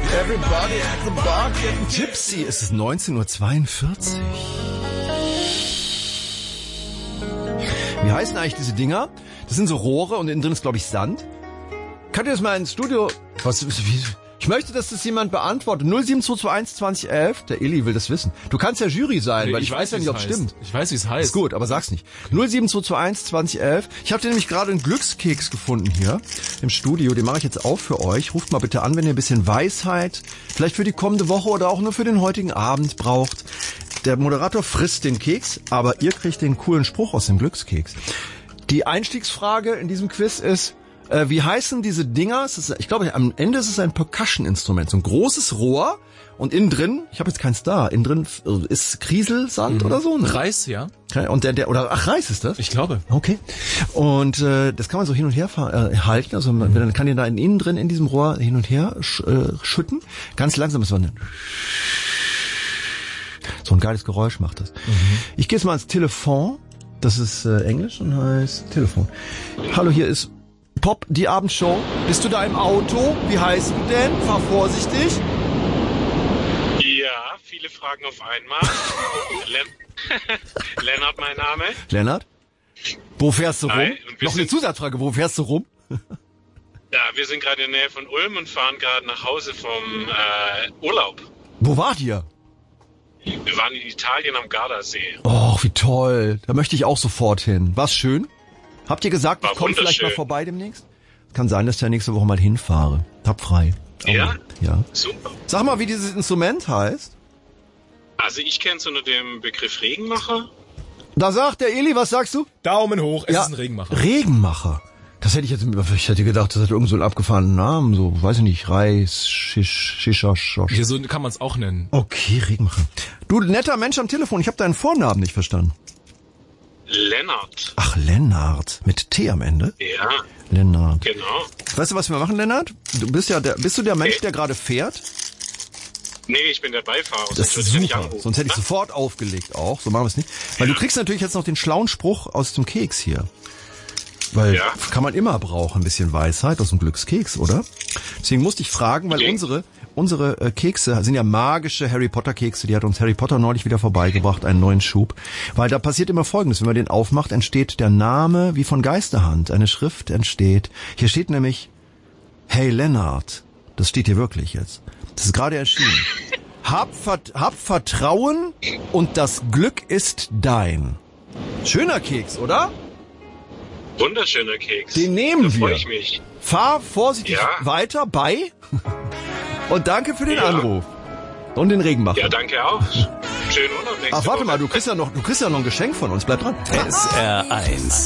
Everybody at the bar getting tipsy. Es ist 19:42 Uhr. Wie heißen eigentlich diese Dinger? Das sind so Rohre und innen drin ist, glaube ich, Sand. Könnt ihr das mal ins Studio... Ich möchte, dass das jemand beantwortet. 07221 2011. Der Illy will das wissen. Du kannst ja Jury sein, weil ich weiß ja nicht, ob es stimmt. Ich weiß, wie es heißt. Ist gut, aber sag's nicht. 07221 2011. Ich habe dir nämlich gerade einen Glückskeks gefunden hier im Studio. Den mache ich jetzt auf für euch. Ruft mal bitte an, wenn ihr ein bisschen Weisheit, vielleicht für die kommende Woche oder auch nur für den heutigen Abend braucht. Der Moderator frisst den Keks, aber ihr kriegt den coolen Spruch aus dem Glückskeks. Die Einstiegsfrage in diesem Quiz ist... wie heißen diese Dinger? Ich glaube, am Ende ist es ein Percussion-Instrument. So ein großes Rohr und innen drin, ich habe jetzt keins da, innen drin ist Krieselsand oder so. Ne? Reis, ja. Und Reis ist das? Ich glaube. Okay. Und das kann man so hin und her halten. Also man kann den da innen drin in diesem Rohr hin und her schütten. Ganz langsam ist so ein geiles Geräusch macht das. Ich gehe jetzt mal ans Telefon. Das ist Englisch und heißt Telefon. Hallo, hier ist Pop, die Abendshow. Bist du da im Auto? Wie heißt du denn? Fahr vorsichtig. Ja, viele Fragen auf einmal. Lennart, mein Name. Lennart? Wo fährst du rum? Hi, Noch eine Zusatzfrage, wo fährst du rum? Ja, wir sind gerade in der Nähe von Ulm und fahren gerade nach Hause vom Urlaub. Wo wart ihr? Wir waren in Italien am Gardasee. Oh, wie toll. Da möchte ich auch sofort hin. War's schön? Habt ihr gesagt, ich komme vielleicht mal vorbei demnächst? Kann sein, dass ich ja nächste Woche mal hinfahre. Hab frei. Ja? Ja. Super. Sag mal, wie dieses Instrument heißt. Also ich kenne es unter dem Begriff Regenmacher. Da sagt der Eli, was sagst du? Daumen hoch, es ist ein Regenmacher. Regenmacher. Das hätte ich hätte gedacht, das hat irgend so einen abgefahrenen Namen, so, weiß ich nicht, Reis, Shisha. Hier so kann man es auch nennen. Okay, Regenmacher. Du, netter Mensch am Telefon, ich habe deinen Vornamen nicht verstanden. Lennart. Ach, Lennart. Mit T am Ende? Ja. Lennart. Genau. Weißt du, was wir machen, Lennart? Bist du der Mensch, der gerade fährt? Nee, ich bin der Beifahrer. Das ist super. Sonst hätte ich sofort aufgelegt auch. So machen wir es nicht. Weil du kriegst natürlich jetzt noch den schlauen Spruch aus dem Keks hier. Weil kann man immer brauchen, ein bisschen Weisheit aus dem Glückskeks, oder? Deswegen musste ich fragen, weil unsere Kekse sind ja magische Harry Potter Kekse, die hat uns Harry Potter neulich wieder vorbeigebracht, einen neuen Schub. Weil da passiert immer Folgendes, wenn man den aufmacht, entsteht der Name wie von Geisterhand, eine Schrift entsteht. Hier steht nämlich, hey Lennart, das steht hier wirklich jetzt. Das ist gerade erschienen. Hab Vertrauen und das Glück ist dein. Schöner Keks, oder? Wunderschöner Keks. Den nehmen wir. Da freue ich mich. Fahr vorsichtig weiter bei und danke für den Anruf. Und den Regenmacher. Ja, danke auch. Schönen Urlaub nächste Ach, warte Woche. mal, du kriegst ja noch ein Geschenk von uns. Bleib dran. SR1